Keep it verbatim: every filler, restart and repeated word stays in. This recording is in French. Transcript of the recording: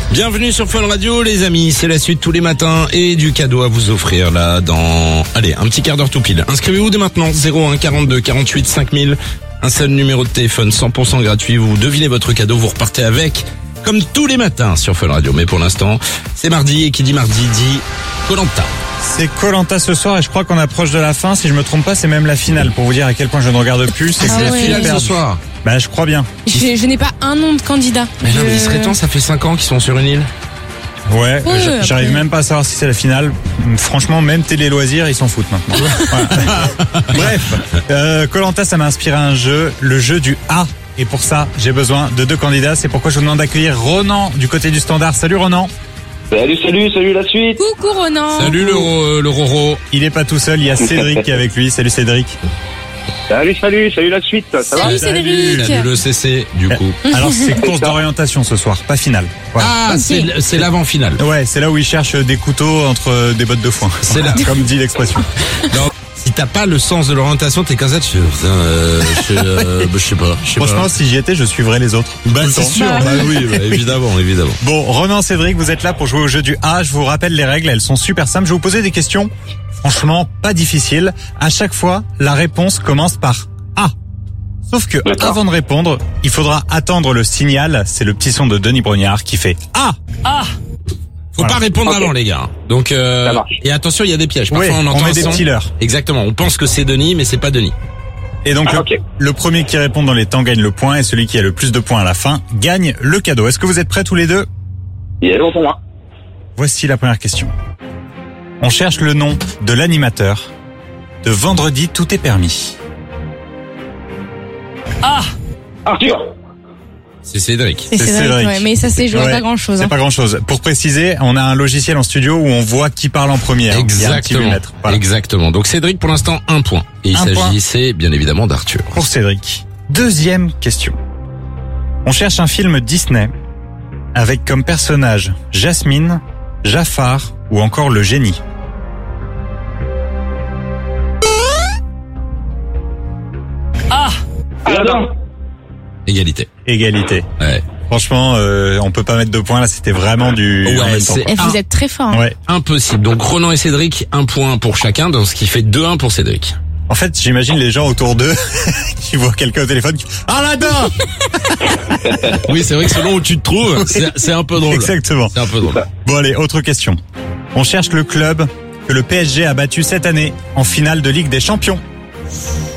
Bienvenue sur Fun Radio les amis, c'est la suite tous les matins et du cadeau à vous offrir là dans, allez, un petit quart d'heure tout pile. Inscrivez-vous dès maintenant, zéro un quarante-deux quarante-huit cinq mille, un seul numéro de téléphone cent pour cent gratuit, vous devinez votre cadeau, vous repartez avec, comme tous les matins sur Fun Radio. Mais pour l'instant, c'est mardi et qui dit mardi dit Koh-Lanta. C'est Koh-Lanta ce soir et je crois qu'on approche de la fin. Si je me trompe pas, c'est même la finale pour vous dire à quel point je ne regarde plus. C'est, Ah c'est la ouais. finale ce soir. Bah je crois bien. Je, je n'ai pas un nom de candidat. Mais non, mais il Je- serait temps, ça fait cinq ans qu'ils sont sur une île. Ouais, Ouais, j- j'arrive après. même pas à savoir si c'est la finale. Franchement, même Télé Loisirs, ils s'en foutent maintenant. Voilà. Bref, euh, Koh-Lanta, ça m'a inspiré un jeu, le jeu du A. Et pour ça, j'ai besoin de deux candidats. C'est pourquoi je vous demande d'accueillir Ronan du côté du standard. Salut Ronan. Salut, salut, salut la suite. Coucou Ronan. Salut le, ro- le Roro. Il est pas tout seul, il y a Cédric qui est avec lui. Salut Cédric. Salut, salut, salut la suite. Ça va? Salut Cédric. Salut le C C du coup. Alors c'est course d'orientation ce soir, pas finale. Voilà. Ah, Ok. c'est, c'est l'avant-finale. Ouais, c'est là où ils cherchent des couteaux entre des bottes de foin. C'est là. Comme dit l'expression. Non, si t'as pas le sens de l'orientation, t'es comme ça, tu fais, putain, euh, je, euh, bah, je sais pas, je sais Franchement, pas. si j'y étais, je suivrais les autres. Bah, Tout le c'est temps. sûr, bah oui, bah, évidemment, évidemment. Bon, Ronan, Cédric, vous êtes là pour jouer au jeu du A. Je vous rappelle les règles, elles sont super simples. Je vais vous poser des questions, franchement, pas difficiles. À chaque fois, la réponse commence par A. Sauf que, D'accord. avant de répondre, il faudra attendre le signal. C'est le petit son de Denis Brognard qui fait A. A. Faut Voilà. pas répondre Ok. avant, les gars. Donc, euh, Ça marche. et attention, il y a des pièges. Oui, Parfois, on entend on met un des son. petits leurres. Exactement. On pense que c'est Denis, mais c'est pas Denis. Et donc, Ah, le, ok. le premier qui répond dans les temps gagne le point et celui qui a le plus de points à la fin gagne le cadeau. Est-ce que vous êtes prêts tous les deux? Il est long pour moi. Voici la première question. On cherche le nom de l'animateur de Vendredi tout est permis. Arthur. C'est Cédric. C'est C'est Cédric, Cédric. ouais, mais ça c'est joué Ouais, pas grand chose. C'est pas grand chose. Pour préciser, on a un logiciel en studio où on voit qui parle en premier. hein. Il y a un petit Exactement. lumètre. Voilà. Exactement. Donc, Cédric, pour l'instant, un point. Et il Un point. s'agissait, bien évidemment, d'Arthur. Pour Cédric. Deuxième question. On cherche un film Disney avec comme personnage Jasmine, Jafar ou encore le génie. Aladdin. Égalité. Égalité. Ouais. Franchement, euh, on peut pas mettre deux points là. C'était vraiment du. Ouais, en même temps, c'est- quoi. Et vous Ah. êtes très fort. Ouais. Impossible. Donc, Ronan et Cédric, un point pour chacun, donc ce qui fait deux un pour Cédric. En fait, j'imagine les gens autour d'eux qui voient quelqu'un au téléphone qui Aladdin. Oui, c'est vrai que selon où tu te trouves, c'est, c'est un peu drôle. Exactement. C'est un peu drôle. Bon allez, autre question. On cherche le club que le P S G a battu cette année en finale de Ligue des Champions.